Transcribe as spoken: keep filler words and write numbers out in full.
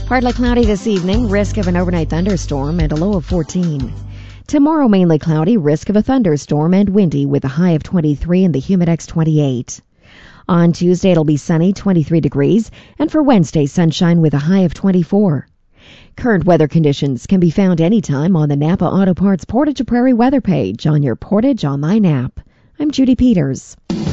Partly cloudy this evening, risk of an overnight thunderstorm and a low of fourteen. Tomorrow, mainly cloudy, risk of a thunderstorm and windy with a high of twenty-three and the Humidex twenty-eight. On Tuesday, it'll be sunny, twenty-three degrees, and for Wednesday, sunshine with a high of twenty-four. Current weather conditions can be found anytime on the Napa Auto Parts Portage Prairie weather page on your Portage Online app. I'm Judy Peters.